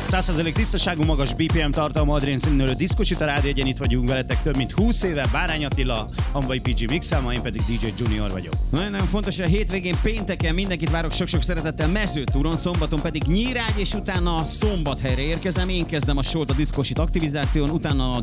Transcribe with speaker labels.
Speaker 1: 100% tisztaságú, magas BPM tartalma, Adrien színülő diszkocsit, a Rádió Egyen, itt vagyunk veletek több mint 20 éve, Bárány Attila, Hamvai PG Mixel, ma én pedig DJ Junior vagyok.
Speaker 2: Nagyon fontos, hogy a hétvégén pénteken mindenkit várok sok-sok szeretettel Mezőtúron, szombaton pedig Nyírágy, és utána Szombathelyre érkezem. Én kezdem a sót a diszkosit aktivizáción, utána a